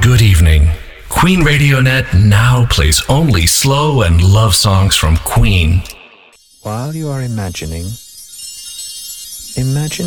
good evening. Queen Radionet now plays only slow and love songs from Queen. While you are imagine